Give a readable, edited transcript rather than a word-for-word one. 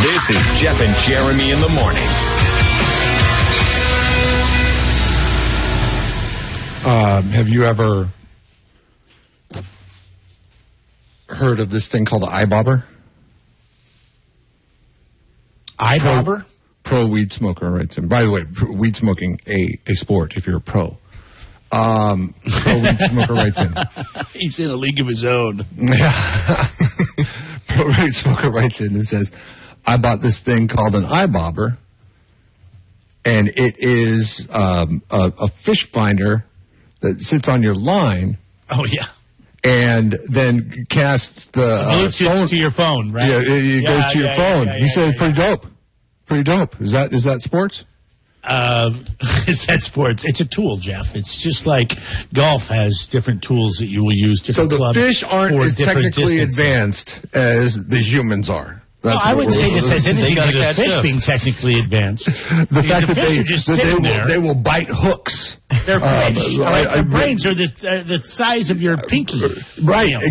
This is Jeff and Jeremy in the morning. Have you ever heard of this thing called the iBobber? iBobber? Pro weed smoker writes in. By the way, weed smoking a sport if you're a pro. Pro weed smoker writes in. He's in a league of his own. Yeah. Pro weed smoker writes in and says, I bought this thing called an iBobber, and it is a fish finder that sits on your line. Oh, yeah. And then casts the Bluetooth to your phone, right? Yeah, it goes to your phone. He said, pretty dope. Pretty dope. Is that sports? Is that sports? It's a tool, Jeff. It's just like golf has different tools that you will use. So the clubs fish aren't as technically advanced as the humans are. Well, I wouldn't say this has anything to do with fish being technically advanced. The fact that they will bite hooks. They're fish. Their brains are the size of your pinky. Right.